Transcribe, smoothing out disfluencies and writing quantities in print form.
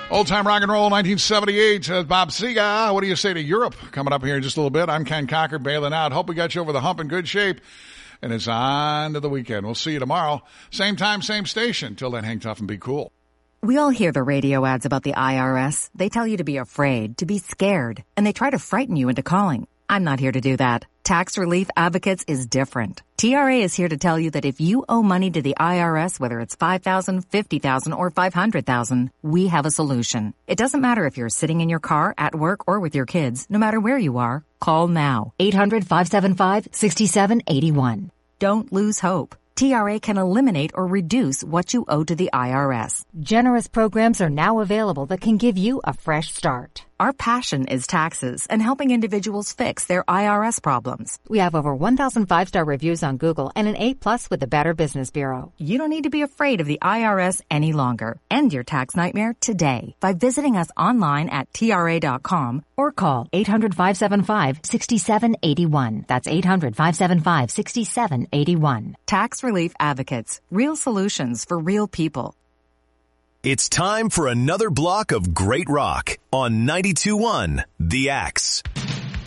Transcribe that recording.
Old-time rock and roll, 1978. Bob Seger, what do you say to Europe? Coming up here in just a little bit. I'm Ken Cocker, bailing out. Hope we got you over the hump in good shape. And it's on to the weekend. We'll see you tomorrow. Same time, same station. Till then, hang tough and be cool. We all hear the radio ads about the IRS. They tell you to be afraid, to be scared, and they try to frighten you into calling. I'm not here to do that. Tax Relief Advocates is different. TRA is here to tell you that if you owe money to the IRS, whether it's $5,000, $50,000, or $500,000, we have a solution. It doesn't matter if you're sitting in your car, at work, or with your kids. No matter where you are, call now. 800-575-6781. Don't lose hope. TRA can eliminate or reduce what you owe to the IRS. Generous programs are now available that can give you a fresh start. Our passion is taxes and helping individuals fix their IRS problems. We have over 1,000 five-star reviews on Google and an A+ with the Better Business Bureau. You don't need to be afraid of the IRS any longer. End your tax nightmare today by visiting us online at TRA.com or call 800-575-6781. That's 800-575-6781. Tax Relief Advocates. Real solutions for real people. It's time for another block of great rock on 92.1 The Axe.